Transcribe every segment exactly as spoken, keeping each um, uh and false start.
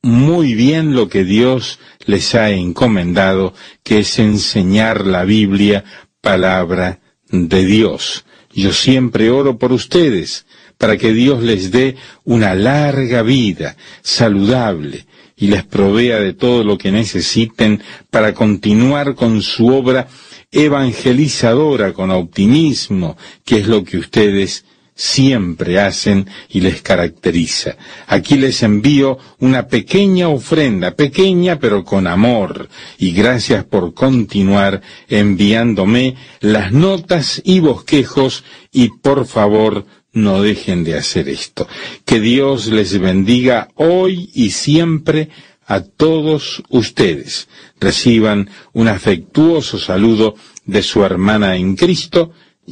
muy bien lo que Dios les ha encomendado, que es enseñar la Biblia, palabra de Dios. Yo siempre oro por ustedes, para que Dios les dé una larga vida, saludable, y les provea de todo lo que necesiten para continuar con su obra evangelizadora con optimismo, que es lo que ustedes siempre hacen y les caracteriza. Aquí les envío una pequeña ofrenda, pequeña pero con amor, y gracias por continuar enviándome las notas y bosquejos, y por favor no dejen de hacer esto. Que Dios les bendiga hoy y siempre a todos ustedes. Reciban un afectuoso saludo de su hermana en Cristo,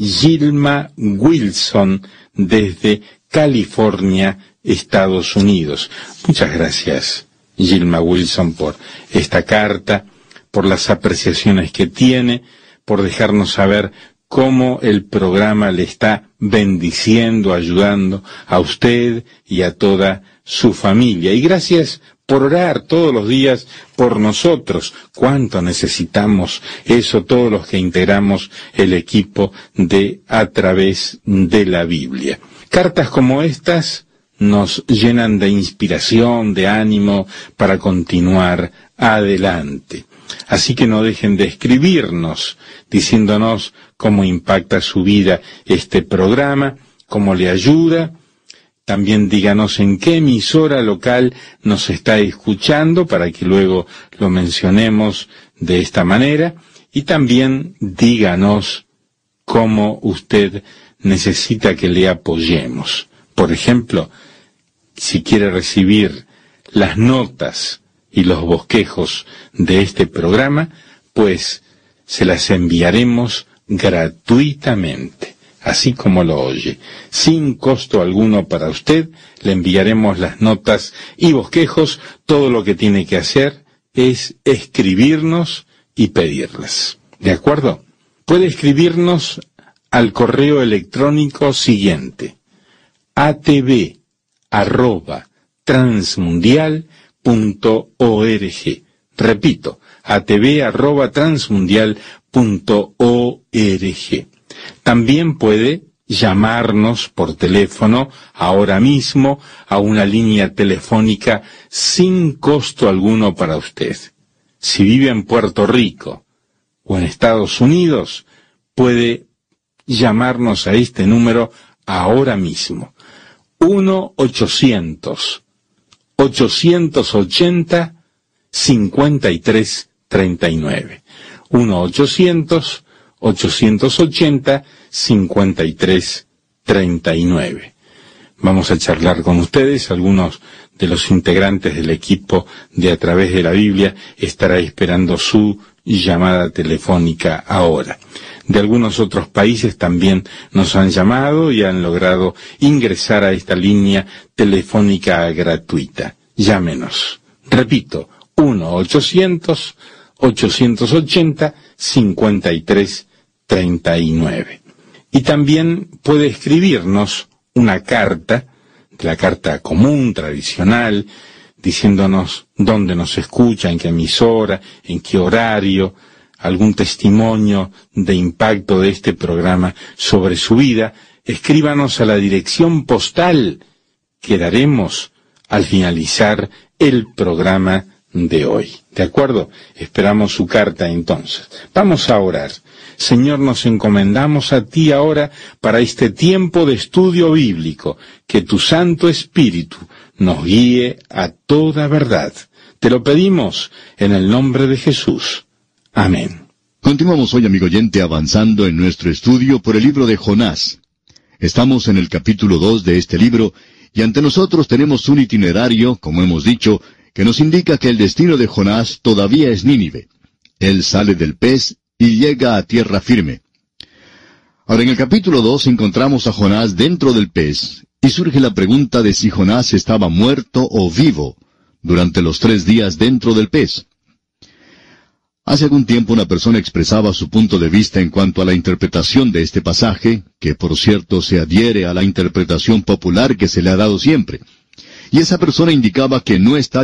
Gilma Wilson, desde California, Estados Unidos. Muchas gracias, Gilma Wilson, por esta carta, por las apreciaciones que tiene, por dejarnos saber cómo el programa le está bendiciendo, ayudando a usted y a toda su familia. Y gracias por orar todos los días por nosotros. Cuánto necesitamos eso todos los que integramos el equipo de A Través de la Biblia. Cartas como estas nos llenan de inspiración, de ánimo para continuar adelante. Así que no dejen de escribirnos, diciéndonos cómo impacta su vida este programa, cómo le ayuda. También díganos en qué emisora local nos está escuchando, para que luego lo mencionemos de esta manera. Y también díganos cómo usted necesita que le apoyemos. Por ejemplo, si quiere recibir las notas y los bosquejos de este programa, pues se las enviaremos gratuitamente, así como lo oye, sin costo alguno para usted. Le enviaremos las notas y bosquejos. Todo lo que tiene que hacer es escribirnos y pedirlas. ¿De acuerdo? Puede escribirnos al correo electrónico siguiente: atv arroba transmundial punto org. Repito, atv arroba transmundial punto org. También puede llamarnos por teléfono ahora mismo a una línea telefónica sin costo alguno para usted. Si vive en Puerto Rico o en Estados Unidos, puede llamarnos a este número ahora mismo: uno ochocientos, ochocientos ochenta, cincuenta y tres treinta y nueve. uno ochocientos, ochocientos ochenta, cincuenta y tres treinta y nueve. Vamos a charlar con ustedes. Algunos de los integrantes del equipo de A Través de la Biblia estará esperando su llamada telefónica ahora. De algunos otros países también nos han llamado y han logrado ingresar a esta línea telefónica gratuita. Llámenos. Repito, uno ochocientos, ochocientos ochenta, cincuenta y tres treinta y nueve. Y también puede escribirnos una carta, la carta común, tradicional, diciéndonos dónde nos escucha, en qué emisora, en qué horario, algún testimonio de impacto de este programa sobre su vida. Escríbanos a la dirección postal que daremos al finalizar el programa de hoy. ¿De acuerdo? Esperamos su carta entonces. Vamos a orar. Señor, nos encomendamos a ti ahora para este tiempo de estudio bíblico. Que tu Santo Espíritu nos guíe a toda verdad. Te lo pedimos en el nombre de Jesús. Amén. Continuamos hoy, amigo oyente, avanzando en nuestro estudio por el libro de Jonás. Estamos en el capítulo dos de este libro, y ante nosotros tenemos un itinerario, como hemos dicho, que nos indica que el destino de Jonás todavía es Nínive. Él sale del pez y llega a tierra firme. Ahora, en el capítulo dos encontramos a Jonás dentro del pez, y surge la pregunta de si Jonás estaba muerto o vivo durante los tres días dentro del pez. Hace algún tiempo una persona expresaba su punto de vista en cuanto a la interpretación de este pasaje, que por cierto se adhiere a la interpretación popular que se le ha dado siempre. Y esa persona indicaba que no está